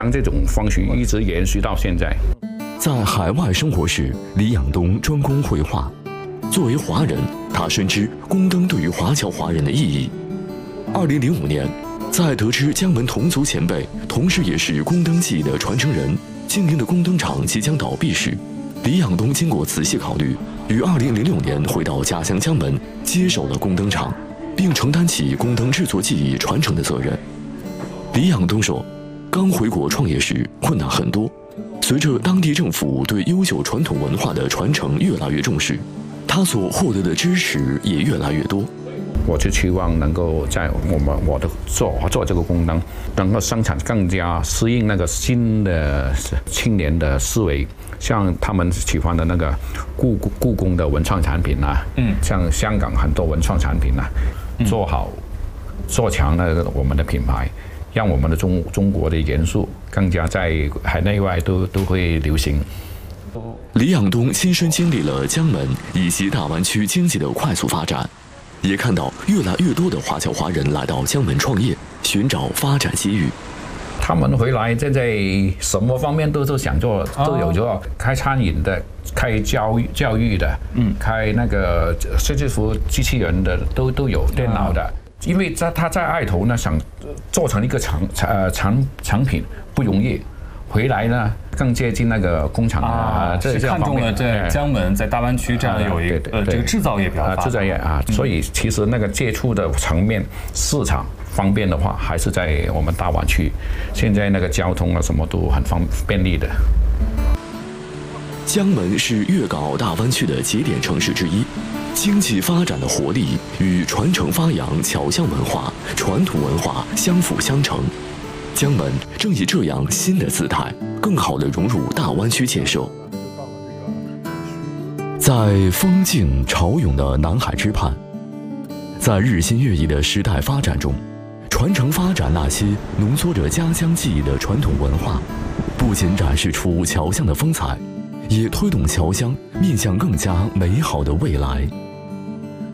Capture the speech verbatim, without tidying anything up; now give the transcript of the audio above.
这种风俗一直延续到现在。 在海外生活时，李养东专攻绘画。作为华人，他深知宫灯对于华侨华人的意义。二零零五年，在得知江门同族前辈，同时也是宫灯技艺的传承人，经营的宫灯厂即将倒闭时，李养东经过仔细考虑，于二零零六年回到家乡江门，接手了宫灯厂，并承担起宫灯制作技艺传承的责任。李养东说，刚回国创业时困难很多，随着当地政府对优秀传统文化的传承越来越重视，他所获得的支持也越来越多。 我就期望能够在我们我的做做这个宫灯，能够生产更加适应那个新的青年的思维，像他们喜欢的那个故故宫的文创产品啊，嗯，像香港很多文创产品啊，做好做强了我们的品牌，让我们的中中国的元素更加在海内外都都会流行。 李养东亲身经历了江门以及大湾区经济的快速发展，也看到越来越多的华侨华人来到江门创业，寻找发展机遇。 他们回来现在什么方面都是想做，都有做，开餐饮的，开教育教育的，嗯，开那个设计服机器人的，都都有电脑的。因为在他在爱头呢，想做成一个成呃成成品不容易。回来呢，更接近那个工厂啊，是看中了在江门、在大湾区这样有一个呃这个制造业比较发达， 制造业啊，所以其实那个接触的层面、市场方便的话，还是在我们大湾区。现在那个交通啊，什么都很方便利的。 江门是粤港澳大湾区的节点城市之一，经济发展的活力与传承发扬侨乡文化、传统文化相辅相成。江门正以这样新的姿态，更好地融入大湾区建设。在风静潮涌的南海之畔，在日新月异的时代发展中，传承发展那些浓缩着家乡记忆的传统文化，不仅展示出侨乡的风采，也推动侨乡面向更加美好的未来。